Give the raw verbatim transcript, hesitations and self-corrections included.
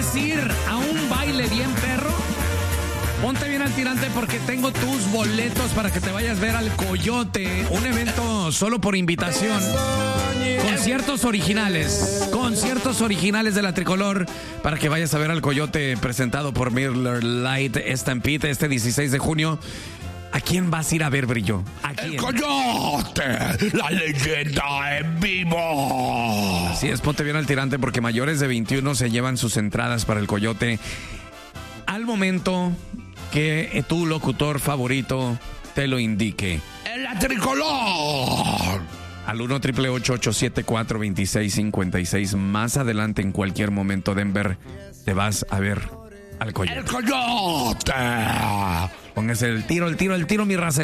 ¿Quieres ir a un baile bien perro? Ponte bien al tirante porque tengo tus boletos para que te vayas a ver al Coyote. Un evento solo por invitación. Conciertos originales. Conciertos originales de la Tricolor para que vayas a ver al Coyote presentado por Miller Lite Stampede este dieciséis de junio. ¿A quién vas a ir a ver, Brillo? ¿A quién? ¡El Coyote! ¡La leyenda en vivo! Así es, ponte bien al tirante porque mayores de veintiuno se llevan sus entradas para el Coyote al momento que tu locutor favorito te lo indique. ¡En la Tricolor! Al uno, ocho ocho ocho, siete cuatro dos seis cinco seis. Más adelante, en cualquier momento, Denver, te vas a ver al Coyote. ¡El Coyote! Póngase el tiro, el tiro, el tiro, mi raza.